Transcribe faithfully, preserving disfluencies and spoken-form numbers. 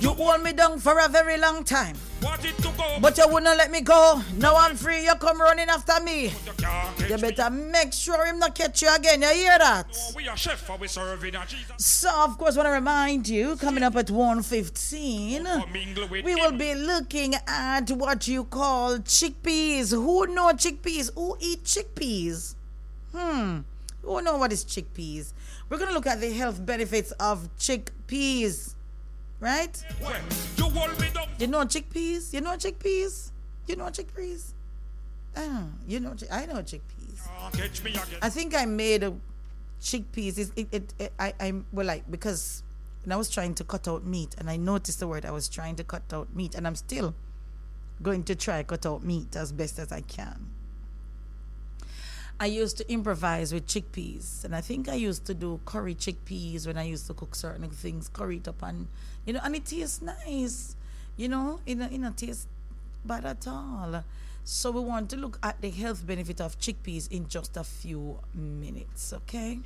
You hold me down for a very long time, Want it to go, but you wouldn't let me go. Now I'm free, you come running after me. you can't catch You me. better make sure him not catch you again. You hear that? We are chef for we serving a Jesus. So, of course, want to remind you, coming up at one fifteen, Mingle with we him. will be looking at what you call chickpeas. Who know chickpeas? Who eat chickpeas? Hmm. Who know what is chickpeas? We're going to look at the health benefits of chickpeas. Right? Well, you hold me down. You know chickpeas? You know chickpeas? You know chickpeas? Ah, you know, chi- I know chickpeas. Can't catch me again. I think I made a chickpeas. It, it, it, it I, I, well, like, because when I was trying to cut out meat, and I noticed the word I was trying to cut out meat, and I'm still going to try cut out meat as best as I can. I used to improvise with chickpeas, and I think I used to do curry chickpeas when I used to cook certain things, curry it up, and you know, and it tastes nice, you know, it it not taste bad at all. So we want to look at the health benefit of chickpeas in just a few minutes, okay?